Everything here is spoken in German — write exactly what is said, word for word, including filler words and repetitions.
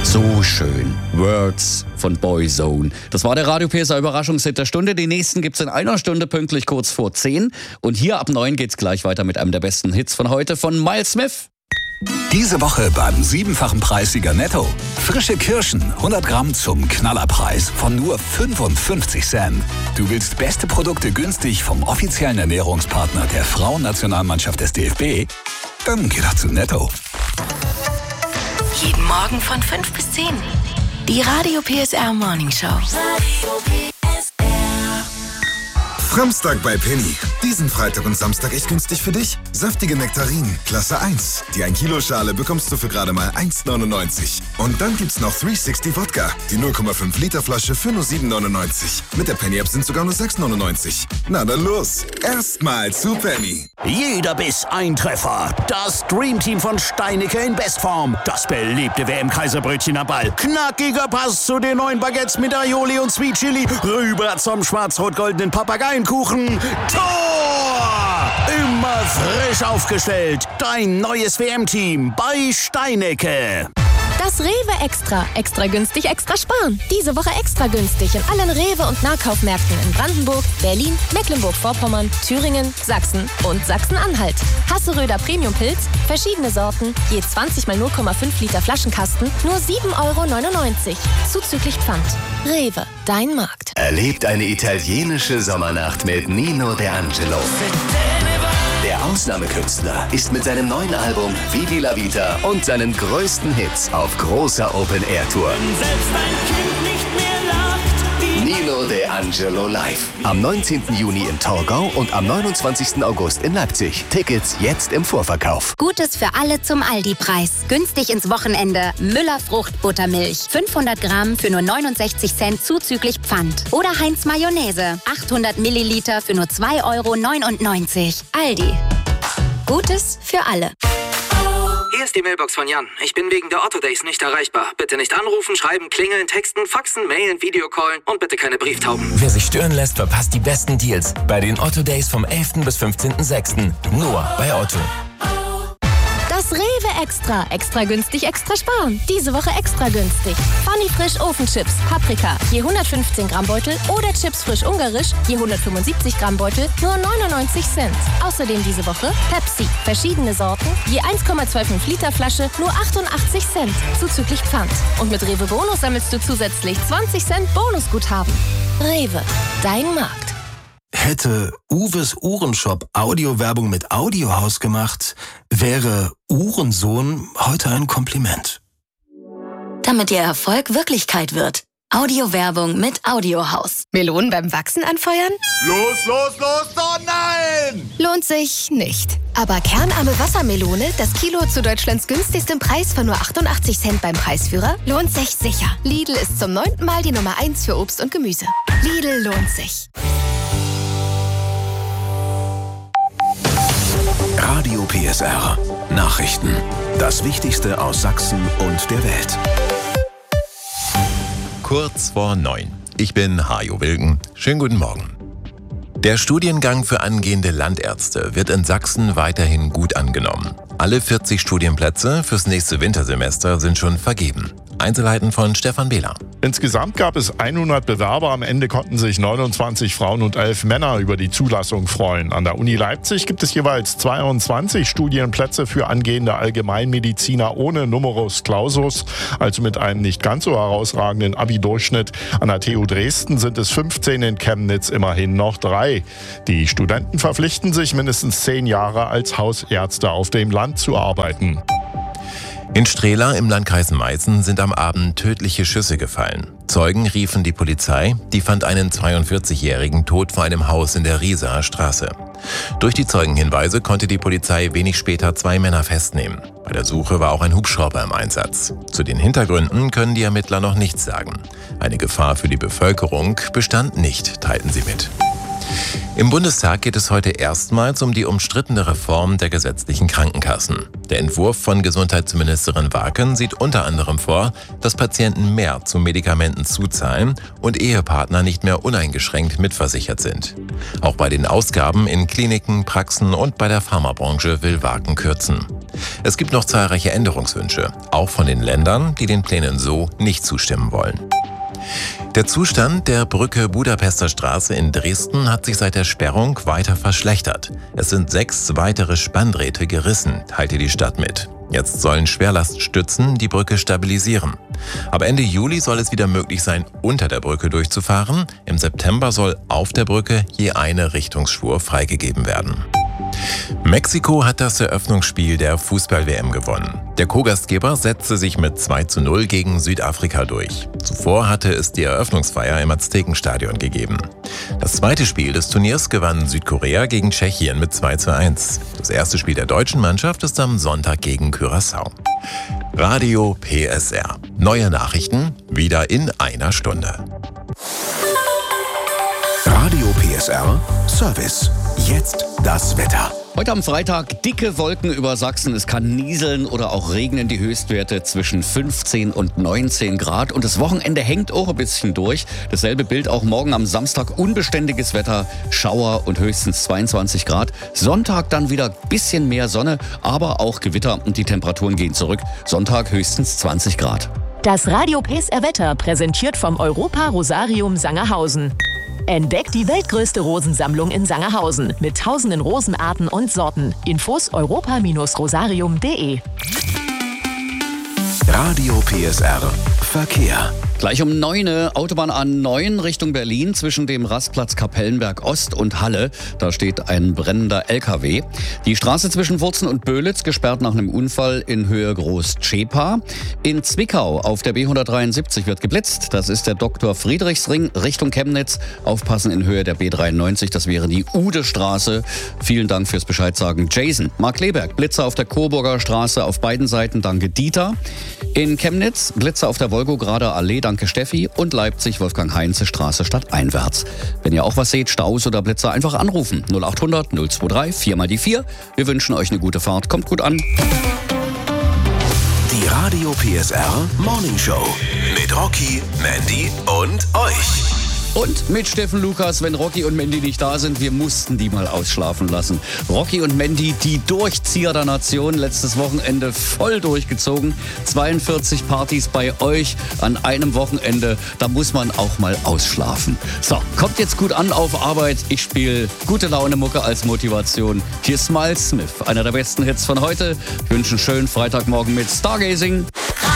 So schön. Words von Boyzone. Das war der Radio P S A Überraschungshit der Stunde. Die nächsten gibt's in einer Stunde pünktlich kurz vor zehn. Und hier ab neun geht's gleich weiter mit einem der besten Hits von heute von Miles Smith. Diese Woche beim siebenfachen Preissieger Netto. Frische Kirschen, hundert Gramm zum Knallerpreis von nur fünfundfünfzig Cent. Du willst beste Produkte günstig vom offiziellen Ernährungspartner der Frauennationalmannschaft des D F B? Dann geh doch zu Netto. Jeden Morgen von fünf bis zehn. Die Radio P S R Morning Show. Radio P S R. Samstag bei Penny. Diesen Freitag und Samstag echt günstig für dich. Saftige Nektarinen, Klasse eins. Die ein Kilo Schale bekommst du für gerade mal eins neunundneunzig. Und dann gibt's noch dreihundertsechzig Wodka. Die null Komma fünf Liter Flasche für nur sieben neunundneunzig. Mit der Penny-App sind sogar nur sechs neunundneunzig. Na dann los. Erstmal zu Penny. Jeder Biss ein Treffer. Das Dreamteam von Steinicke in Bestform. Das beliebte W M-Kaiserbrötchen am Ball. Knackiger Pass zu den neuen Baguettes mit Aioli und Sweet Chili. Rüber zum schwarz-rot-goldenen Papageienkuchen. Tor! Immer frisch aufgestellt. Dein neues W M-Team bei Steinicke. Das Rewe Extra. Extra günstig, extra sparen. Diese Woche extra günstig in allen Rewe- und Nahkaufmärkten in Brandenburg, Berlin, Mecklenburg-Vorpommern, Thüringen, Sachsen und Sachsen-Anhalt. Hasseröder Premium-Pilz, verschiedene Sorten, je zwanzig mal null Komma fünf Liter Flaschenkasten, nur sieben Euro neunundneunzig. Zuzüglich Pfand. Rewe, dein Markt. Erlebt eine italienische Sommernacht mit Nino De Angelo. Der Ausnahmekünstler ist mit seinem neuen Album Vivi la Vita und seinen größten Hits auf großer Open-Air-Tour. Nino De Angelo live. Am neunzehnten Juni in Torgau und am neunundzwanzigsten August in Leipzig. Tickets jetzt im Vorverkauf. Gutes für alle zum Aldi-Preis. Günstig ins Wochenende. Müller Fruchtbuttermilch. fünfhundert Gramm für nur neunundsechzig Cent zuzüglich Pfand. Oder Heinz Mayonnaise. achthundert Milliliter für nur zwei Euro neunundneunzig. Aldi. Gutes für alle. Hier ist die Mailbox von Jan. Ich bin wegen der Otto Days nicht erreichbar. Bitte nicht anrufen, schreiben, klingeln, texten, faxen, mailen, Videocallen und bitte keine Brieftauben. Wer sich stören lässt, verpasst die besten Deals bei den Otto Days vom elften bis fünfzehnten sechsten Nur bei Otto. Das Rewe Extra. Extra günstig, extra sparen. Diese Woche extra günstig. Funny Frisch Ofenchips, Paprika, je hundertfünfzehn Gramm Beutel oder Chips frisch ungarisch, je hundertfünfundsiebzig Gramm Beutel, nur neunundneunzig Cent. Außerdem diese Woche Pepsi, verschiedene Sorten, je eins Komma fünfundzwanzig Liter Flasche, nur achtundachtzig Cent, zuzüglich Pfand. Und mit Rewe Bonus sammelst du zusätzlich zwanzig Cent Bonusguthaben. Rewe, dein Markt. Hätte Uwes Uhrenshop Audiowerbung mit Audiohaus gemacht, wäre Uhrensohn heute ein Kompliment. Damit Ihr Erfolg Wirklichkeit wird. Audiowerbung mit Audiohaus. Melonen beim Wachsen anfeuern? Los, los, los, oh nein! Lohnt sich nicht. Aber kernarme Wassermelone, das Kilo zu Deutschlands günstigstem Preis von nur achtundachtzig Cent beim Preisführer, lohnt sich sicher. Lidl ist zum neunten Mal die Nummer eins für Obst und Gemüse. Lidl lohnt sich. Radio P S R. Nachrichten. Das Wichtigste aus Sachsen und der Welt. Kurz vor neun. Ich bin Hajo Wilken. Schönen guten Morgen. Der Studiengang für angehende Landärzte wird in Sachsen weiterhin gut angenommen. Alle vierzig Studienplätze fürs nächste Wintersemester sind schon vergeben. Einzelheiten von Stefan Behler. Insgesamt gab es hundert Bewerber. Am Ende konnten sich neunundzwanzig Frauen und elf Männer über die Zulassung freuen. An der Uni Leipzig gibt es jeweils zweiundzwanzig Studienplätze für angehende Allgemeinmediziner ohne Numerus Clausus, also mit einem nicht ganz so herausragenden Abi-Durchschnitt. An der T U Dresden sind es fünfzehn, in Chemnitz immerhin noch drei. Die Studenten verpflichten sich, mindestens zehn Jahre als Hausärzte auf dem Land zu arbeiten. In Strehla im Landkreis Meißen sind am Abend tödliche Schüsse gefallen. Zeugen riefen die Polizei, die fand einen zweiundvierzigjährigen tot vor einem Haus in der Rieser Straße. Durch die Zeugenhinweise konnte die Polizei wenig später zwei Männer festnehmen. Bei der Suche war auch ein Hubschrauber im Einsatz. Zu den Hintergründen können die Ermittler noch nichts sagen. Eine Gefahr für die Bevölkerung bestand nicht, teilten sie mit. Im Bundestag geht es heute erstmals um die umstrittene Reform der gesetzlichen Krankenkassen. Der Entwurf von Gesundheitsministerin Waken sieht unter anderem vor, dass Patienten mehr zu Medikamenten zuzahlen und Ehepartner nicht mehr uneingeschränkt mitversichert sind. Auch bei den Ausgaben in Kliniken, Praxen und bei der Pharmabranche will Waken kürzen. Es gibt noch zahlreiche Änderungswünsche, auch von den Ländern, die den Plänen so nicht zustimmen wollen. Der Zustand der Brücke Budapester Straße in Dresden hat sich seit der Sperrung weiter verschlechtert. Es sind sechs weitere Spanndrähte gerissen, teilte die Stadt mit. Jetzt sollen Schwerlaststützen die Brücke stabilisieren. Ab Ende Juli soll es wieder möglich sein, unter der Brücke durchzufahren. Im September soll auf der Brücke je eine Richtungsspur freigegeben werden. Mexiko hat das Eröffnungsspiel der Fußball-W M gewonnen. Der Co-Gastgeber setzte sich mit zwei zu null gegen Südafrika durch. Zuvor hatte es die Eröffnungsfeier im Aztekenstadion gegeben. Das zweite Spiel des Turniers gewann Südkorea gegen Tschechien mit zwei zu eins. Das erste Spiel der deutschen Mannschaft ist am Sonntag gegen Curaçao. Radio P S R. Neue Nachrichten wieder in einer Stunde. Radio P S R Service. Jetzt das Wetter. Heute am Freitag dicke Wolken über Sachsen. Es kann nieseln oder auch regnen. Die Höchstwerte zwischen fünfzehn und neunzehn Grad. Und das Wochenende hängt auch ein bisschen durch. Dasselbe Bild auch morgen am Samstag. Unbeständiges Wetter, Schauer und höchstens zweiundzwanzig Grad. Sonntag dann wieder ein bisschen mehr Sonne, aber auch Gewitter und die Temperaturen gehen zurück. Sonntag höchstens zwanzig Grad. Das Radio P S R Wetter präsentiert vom Europa Rosarium Sangerhausen. Entdeckt die weltgrößte Rosensammlung in Sangerhausen mit tausenden Rosenarten und Sorten. Infos europa Bindestrich rosarium punkt de. Radio P S R Verkehr. Gleich um neun Autobahn A neun Richtung Berlin zwischen dem Rastplatz Kapellenberg Ost und Halle. Da steht ein brennender L K W. Die Straße zwischen Wurzen und Böhlitz gesperrt nach einem Unfall in Höhe Groß-Zschäpa. In Zwickau auf der B hundertdreiundsiebzig wird geblitzt. Das ist der Doktor Friedrichsring Richtung Chemnitz. Aufpassen in Höhe der B dreiundneunzig. Das wäre die Ude-Straße. Vielen Dank fürs Bescheid sagen. Jason. Mark Leberg. Blitzer auf der Coburger Straße auf beiden Seiten. Danke Dieter. In Chemnitz Blitzer auf der Wolgograder Allee. Danke Steffi. Und Leipzig Wolfgang Heinze Straße stadteinwärts. Wenn ihr auch was seht, Staus oder Blitzer, einfach anrufen. null acht hundert null drei vier mal die vier. Wir wünschen euch eine gute Fahrt. Kommt gut an. Die Radio P S R Morning Show mit Rocky, Mandy und euch. Und mit Steffen Lukas, wenn Rocky und Mandy nicht da sind, wir mussten die mal ausschlafen lassen. Rocky und Mandy, die Durchzieher der Nation, letztes Wochenende voll durchgezogen. zweiundvierzig Partys bei euch an einem Wochenende, da muss man auch mal ausschlafen. So, kommt jetzt gut an auf Arbeit. Ich spiele gute Laune Mucke als Motivation. Hier ist Miles Smith, einer der besten Hits von heute. Ich wünsche einen schönen Freitagmorgen mit Stargazing.